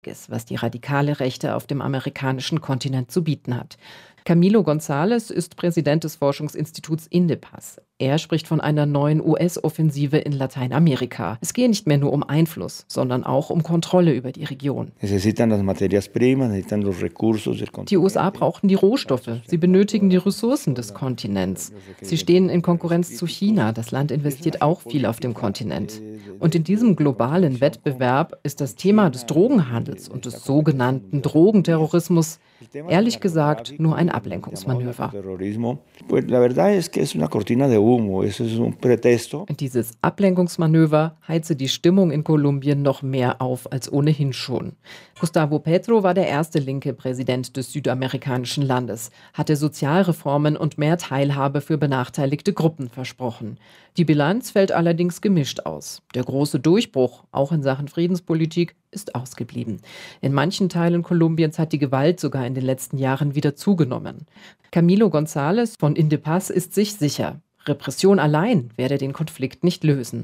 was die radikale Rechte auf dem amerikanischen Kontinent zu bieten hat. Camilo González ist Präsident des Forschungsinstituts INDEPAS. Er spricht von einer neuen US-Offensive in Lateinamerika. Es gehe nicht mehr nur um Einfluss, sondern auch um Kontrolle über die Region. Die USA brauchen die Rohstoffe. Sie benötigen die Ressourcen des Kontinents. Sie stehen in Konkurrenz zu China. Das Land investiert auch viel auf dem Kontinent. Und in diesem globalen Wettbewerb ist das Thema des Drogenhandels und des sogenannten Drogenterrorismus ehrlich gesagt nur ein Ablenkungsmanöver. Dieses Ablenkungsmanöver heize die Stimmung in Kolumbien noch mehr auf als ohnehin schon. Gustavo Petro war der erste linke Präsident des südamerikanischen Landes, hatte Sozialreformen und mehr Teilhabe für benachteiligte Gruppen versprochen. Die Bilanz fällt allerdings gemischt aus. Der große Durchbruch, auch in Sachen Friedenspolitik, ist ausgeblieben. In manchen Teilen Kolumbiens hat die Gewalt sogar in den letzten Jahren wieder zugenommen. Camilo González von INDEPAS ist sich sicher. Repression allein werde den Konflikt nicht lösen.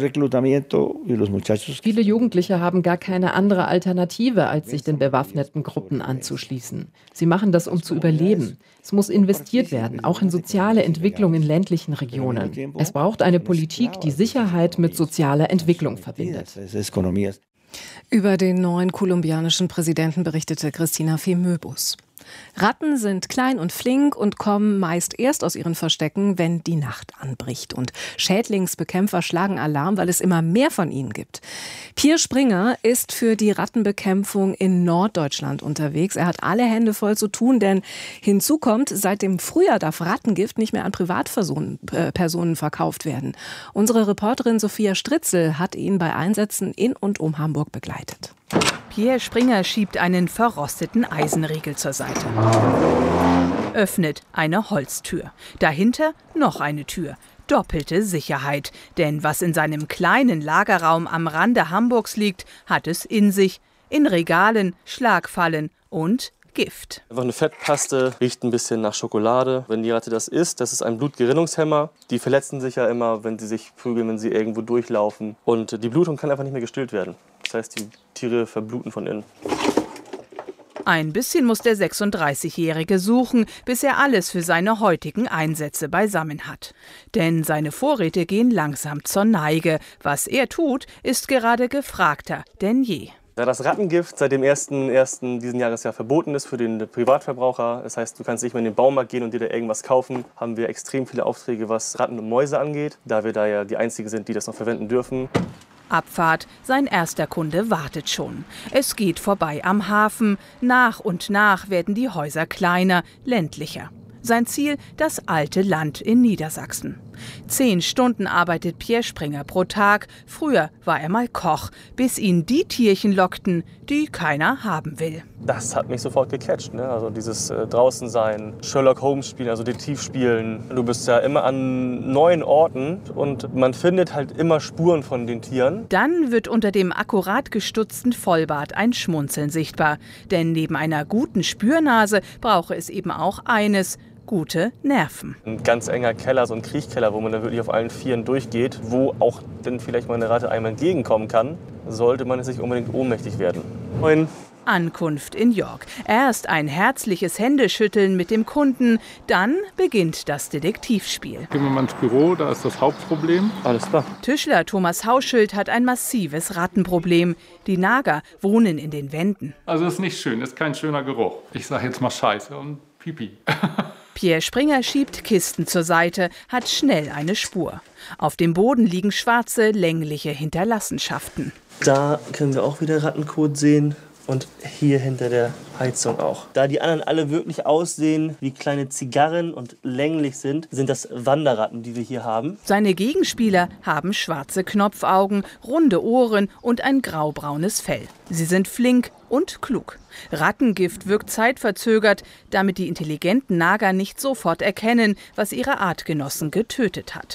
Viele Jugendliche haben gar keine andere Alternative, als sich den bewaffneten Gruppen anzuschließen. Sie machen das, um zu überleben. Es muss investiert werden, auch in soziale Entwicklung in ländlichen Regionen. Es braucht eine Politik, die Sicherheit mit sozialer Entwicklung verbindet. Über den neuen kolumbianischen Präsidenten berichtete Christina Fee-Möbus. Ratten sind klein und flink und kommen meist erst aus ihren Verstecken, wenn die Nacht anbricht. Und Schädlingsbekämpfer schlagen Alarm, weil es immer mehr von ihnen gibt. Pierre Springer ist für die Rattenbekämpfung in Norddeutschland unterwegs. Er hat alle Hände voll zu tun, denn hinzu kommt, seit dem Frühjahr darf Rattengift nicht mehr an Privatpersonen verkauft werden. Unsere Reporterin Sophia Stritzel hat ihn bei Einsätzen in und um Hamburg begleitet. Pierre Springer schiebt einen verrosteten Eisenriegel zur Seite. Öffnet eine Holztür. Dahinter noch eine Tür. Doppelte Sicherheit. Denn was in seinem kleinen Lagerraum am Rande Hamburgs liegt, hat es in sich. In Regalen, Schlagfallen und Gift. Einfach eine Fettpaste, riecht ein bisschen nach Schokolade. Wenn die Ratte das isst, das ist ein Blutgerinnungshemmer. Die verletzen sich ja immer, wenn sie sich prügeln, wenn sie irgendwo durchlaufen. Und die Blutung kann einfach nicht mehr gestillt werden. Das heißt, die Tiere verbluten von innen. Ein bisschen muss der 36-Jährige suchen, bis er alles für seine heutigen Einsätze beisammen hat. Denn seine Vorräte gehen langsam zur Neige. Was er tut, ist gerade gefragter denn je. Da das Rattengift seit dem 1.1. diesen Jahres ja verboten ist für den Privatverbraucher, das heißt, du kannst nicht mehr in den Baumarkt gehen und dir da irgendwas kaufen, haben wir extrem viele Aufträge, was Ratten und Mäuse angeht, da wir da ja die Einzigen sind, die das noch verwenden dürfen. Abfahrt, sein erster Kunde wartet schon. Es geht vorbei am Hafen. Nach und nach werden die Häuser kleiner, ländlicher. Sein Ziel, das alte Land in Niedersachsen. 10 Stunden arbeitet Pierre Springer pro Tag. Früher war er mal Koch, bis ihn die Tierchen lockten, die keiner haben will. Das hat mich sofort gecatcht, ne? Also dieses draußen sein, Sherlock Holmes spielen, also Detektiv spielen. Du bist ja immer an neuen Orten und man findet halt immer Spuren von den Tieren. Dann wird unter dem akkurat gestutzten Vollbart ein Schmunzeln sichtbar. Denn neben einer guten Spürnase brauche es eben auch eines: gute Nerven. Ein ganz enger Keller, so ein Kriechkeller, wo man dann wirklich auf allen Vieren durchgeht, wo auch dann vielleicht mal eine Ratte einem entgegenkommen kann, sollte man es nicht unbedingt ohnmächtig werden. Moin. Ankunft in York. Erst ein herzliches Händeschütteln mit dem Kunden, dann beginnt das Detektivspiel. Gehen wir mal ins Büro, da ist das Hauptproblem. Alles klar. Tischler Thomas Hauschild hat ein massives Rattenproblem. Die Nager wohnen in den Wänden. Also ist nicht schön, ist kein schöner Geruch. Ich sage jetzt mal Scheiße und Pipi. Pierre Springer schiebt Kisten zur Seite, hat schnell eine Spur. Auf dem Boden liegen schwarze, längliche Hinterlassenschaften. Da können wir auch wieder Rattenkot sehen. Und hier hinter der Heizung auch. Da die anderen alle wirklich aussehen wie kleine Zigarren und länglich sind, sind das Wanderratten, die wir hier haben. Seine Gegenspieler haben schwarze Knopfaugen, runde Ohren und ein graubraunes Fell. Sie sind flink und klug. Rattengift wirkt zeitverzögert, damit die intelligenten Nager nicht sofort erkennen, was ihre Artgenossen getötet hat.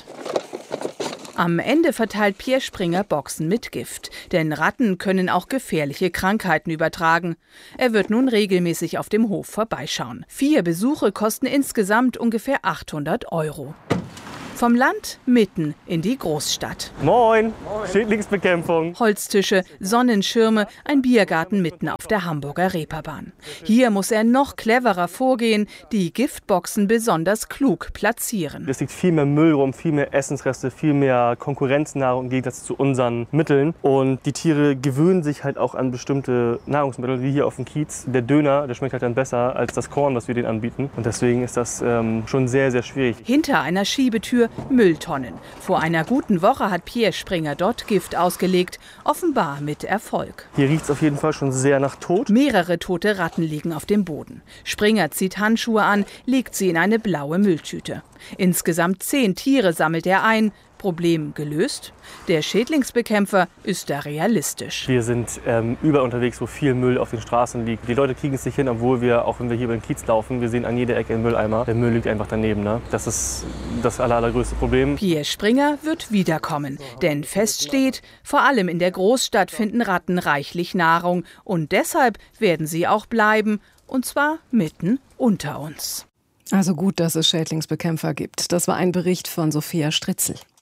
Am Ende verteilt Pierre Springer Boxen mit Gift. Denn Ratten können auch gefährliche Krankheiten übertragen. Er wird nun regelmäßig auf dem Hof vorbeischauen. 4 Besuche kosten insgesamt ungefähr 800 €. Vom Land mitten in die Großstadt. Moin, Schädlingsbekämpfung. Holztische, Sonnenschirme, ein Biergarten mitten auf der Hamburger Reeperbahn. Hier muss er noch cleverer vorgehen, die Giftboxen besonders klug platzieren. Es liegt viel mehr Müll rum, viel mehr Essensreste, viel mehr Konkurrenznahrung im Gegensatz zu unseren Mitteln. Und die Tiere gewöhnen sich halt auch an bestimmte Nahrungsmittel, wie hier auf dem Kiez. Der Döner, der schmeckt halt dann besser als das Korn, was wir denen anbieten. Und deswegen ist das schon sehr, sehr schwierig. Hinter einer Schiebetür Mülltonnen. Vor einer guten Woche hat Pierre Springer dort Gift ausgelegt, offenbar mit Erfolg. Hier riecht es auf jeden Fall schon sehr nach Tod. Mehrere tote Ratten liegen auf dem Boden. Springer zieht Handschuhe an, legt sie in eine blaue Mülltüte. Insgesamt 10 Tiere sammelt er ein. Problem gelöst? Der Schädlingsbekämpfer ist da realistisch. Wir sind überall unterwegs, wo viel Müll auf den Straßen liegt. Die Leute kriegen es nicht hin, obwohl wir, auch wenn wir hier über den Kiez laufen, wir sehen an jeder Ecke einen Mülleimer. Der Müll liegt einfach daneben. Ne? Das ist das allergrößte Problem. Pierre Springer wird wiederkommen. Denn fest steht, vor allem in der Großstadt finden Ratten reichlich Nahrung. Und deshalb werden sie auch bleiben. Und zwar mitten unter uns. Also gut, dass es Schädlingsbekämpfer gibt. Das war ein Bericht von Sophia Stritzel.